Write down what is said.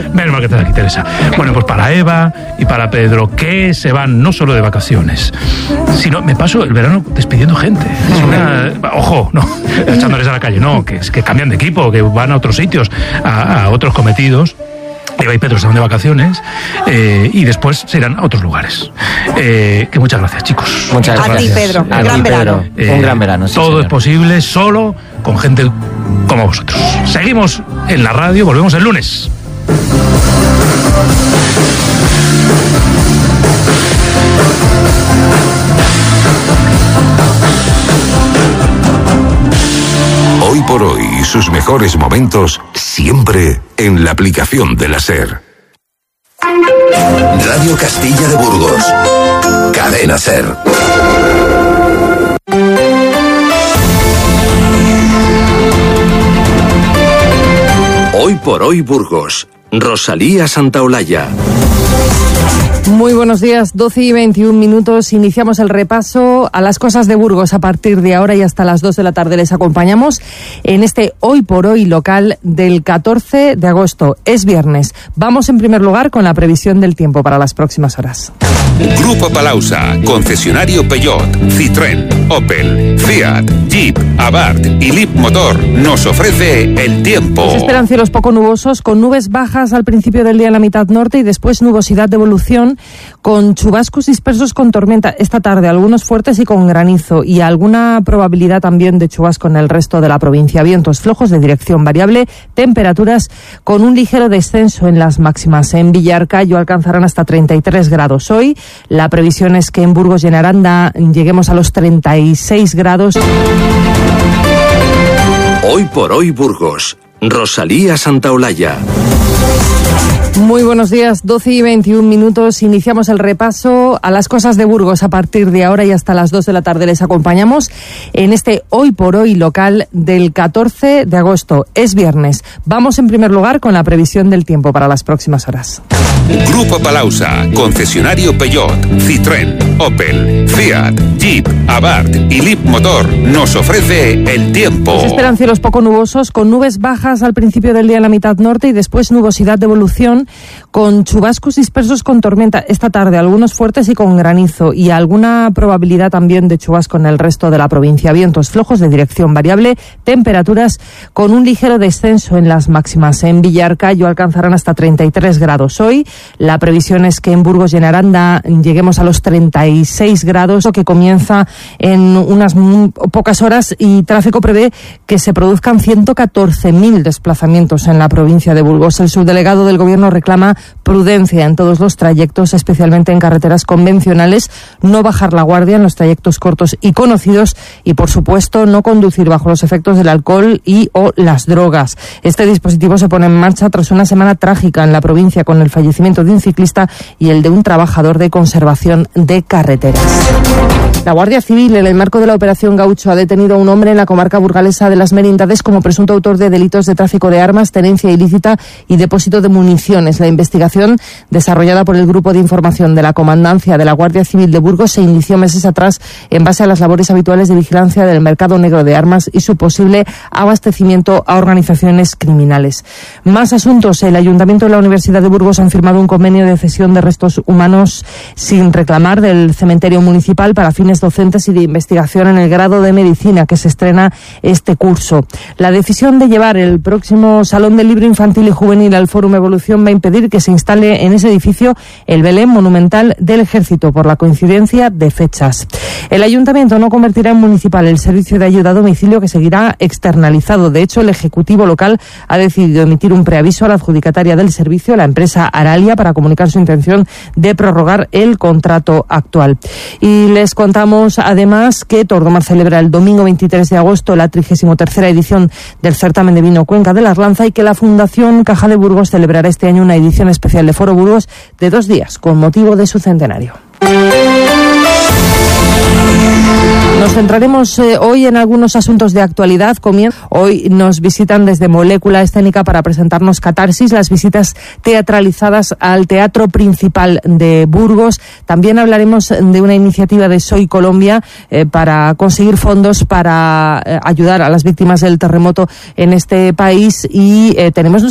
Menos mal que estás aquí, Teresa. Bueno, pues para Eva y para Pedro, que se van no solo de vacaciones, sino me paso el verano despidiendo gente. Es una... Ojo, no, echándoles a la calle, no, que cambian de equipo, que van a otros sitios, a otros cometidos. Eva y Pedro se van de vacaciones y después se irán a otros lugares. Que muchas gracias, chicos. Muchas gracias. A ti, Pedro. Un gran verano. Un gran verano, sí, todo señor. es posible solo con gente como vosotros. Seguimos en la radio, volvemos el lunes. Hoy por hoy, sus mejores momentos siempre en la aplicación de la SER. Radio Castilla de Burgos. Cadena SER. Hoy por hoy Burgos. Rosalía Santaolalla. Muy buenos días, 12 y 21 minutos. Iniciamos el repaso a las cosas de Burgos. A partir de ahora y hasta las 2 de la tarde les acompañamos en este Hoy por Hoy local del 14 de agosto. Es viernes. Vamos en primer lugar con la previsión del tiempo para las próximas horas. Grupo Palausa, concesionario Peugeot, Citroën, Opel, Fiat, Jeep, Abarth y Leap Motor nos ofrece el tiempo. Se esperan cielos poco nubosos con nubes bajas al principio del día en la mitad norte y después nubosidad de evolución con chubascos dispersos con tormenta esta tarde, algunos fuertes y con granizo y alguna probabilidad también de chubasco en el resto de la provincia. Vientos flojos de dirección variable, temperaturas con un ligero descenso en las máximas. En Villarcayo alcanzarán hasta 33 grados hoy. La previsión es que en Burgos y en Aranda lleguemos a los 36 grados. Hoy por hoy Burgos. Rosalía Santaolalla. Muy buenos días, 12 y 21 minutos. Iniciamos el repaso a las cosas de Burgos. A partir de ahora y hasta las 2 de la tarde les acompañamos en este Hoy por Hoy local del 14 de agosto. Es viernes. Vamos en primer lugar con la previsión del tiempo para las próximas horas. Grupo Palausa, concesionario Peugeot, Citroën, Opel, Fiat, Jeep, Abarth y Leap Motor nos ofrece el tiempo. Se esperan cielos poco nubosos con nubes bajas al principio del día en la mitad norte y después nubosidad de evolución con chubascos dispersos con tormenta esta tarde, algunos fuertes y con granizo y alguna probabilidad también de chubasco en el resto de la provincia. Vientos flojos de dirección variable, temperaturas con un ligero descenso en las máximas. En Villarcayo alcanzarán hasta 33 grados hoy. La previsión es que en Burgos y en Aranda lleguemos a los 36 grados, que comienza en unas pocas horas, y tráfico prevé que se produzcan 114.000 desplazamientos en la provincia de Burgos. El subdelegado del Gobierno reclama prudencia en todos los trayectos, especialmente en carreteras convencionales, no bajar la guardia en los trayectos cortos y conocidos y, por supuesto, no conducir bajo los efectos del alcohol y o las drogas. Este dispositivo se pone en marcha tras una semana trágica en la provincia con el fallecimiento de un ciclista y el de un trabajador de conservación de carreteras. La Guardia Civil, en el marco de la Operación Gaucho, ha detenido a un hombre en la comarca burgalesa de Las Merindades como presunto autor de delitos de tráfico de armas, tenencia ilícita y depósito de municiones. La investigación, desarrollada por el Grupo de Información de la Comandancia de la Guardia Civil de Burgos, se inició meses atrás en base a las labores habituales de vigilancia del mercado negro de armas y su posible abastecimiento a organizaciones criminales. Más asuntos. El Ayuntamiento de la Universidad de Burgos han firmado un convenio de cesión de restos humanos sin reclamar del cementerio municipal para fines docentes y de investigación en el grado de Medicina que se estrena este curso. La decisión de llevar el próximo Salón del Libro Infantil y Juvenil al Fórum Evolución va a impedir que se instale en ese edificio el Belén monumental del Ejército por la coincidencia de fechas. El Ayuntamiento no convertirá en municipal el servicio de ayuda a domicilio, que seguirá externalizado. De hecho, el Ejecutivo local ha decidido emitir un preaviso a la adjudicataria del servicio, la empresa Aralia, para comunicar su intención de prorrogar el contrato actual. Y les contamos además que Tordomar celebra el domingo 23 de agosto la 33ª edición del certamen de vino Cuenca de la Arlanza y que la Fundación Caja de Burgos celebrará este año una edición especial de Foro Burgos de 2 días con motivo de su centenario. Nos centraremos hoy en algunos asuntos de actualidad. Hoy nos visitan desde Molécula Escénica para presentarnos Catarsis, las visitas teatralizadas al Teatro Principal de Burgos. También hablaremos de una iniciativa de Soy Colombia para conseguir fondos para ayudar a las víctimas del terremoto en este país y tenemos